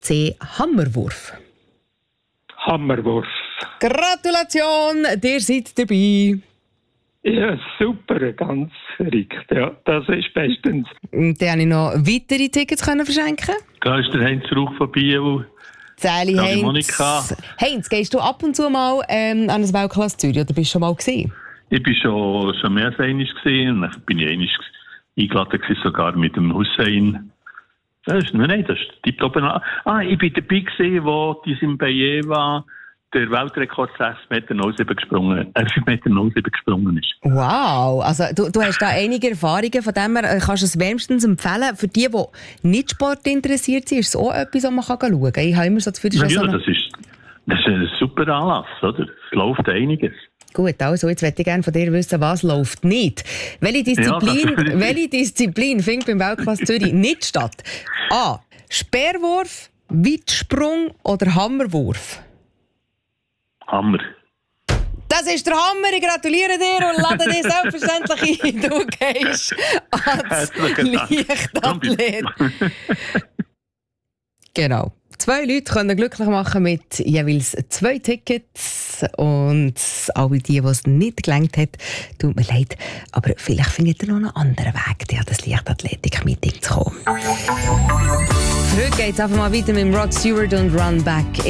C. Hammerwurf? Hammerwurf. Gratulation, ihr seid dabei. Ja, super, ganz richtig. Ja, das ist bestens. Und dann konnte ich noch weitere Tickets verschenken. Da ist der Heinz Rauch von Biel. Sally Heinz. Heinz, gehst du ab und zu mal an das Weltklasse Zürich oder bist du schon mal gewesen? Ich war schon mehr als einmal gewesen. Dann bin ich einmal eingeladen gewesen, sogar mit dem Hussein. Das ist tiptop. Ich war dabei gewesen, wo die Simbaye war. Der Weltrekord 6,07 Meter gesprungen, 5,07 Meter gesprungen ist. Wow, also du hast da einige Erfahrungen, von dem her kannst du es wärmstens empfehlen. Für die nicht Sport interessiert sind, ist es auch etwas, was man schauen kann. Ich habe immer so das Gefühl, das ist ein super Anlass, oder? Es läuft einiges. Gut, also jetzt möchte ich gerne von dir wissen, was läuft nicht. Welche Disziplin findet beim Weltklasse Zürich nicht statt? A. Speerwurf, Weitsprung oder Hammerwurf? Hammer. Das ist der Hammer, ich gratuliere dir und lade dich selbstverständlich ein. Du gehst ans Leichtathlet. Genau. 2 Leute können glücklich machen mit jeweils 2 Tickets. Und alle die es nicht gelangt hat, tut mir leid. Aber vielleicht findet ihr noch einen anderen Weg, an das Leichtathletik-Meeting zu kommen. Für heute geht es einfach mal weiter mit Rod Stewart und Run Back.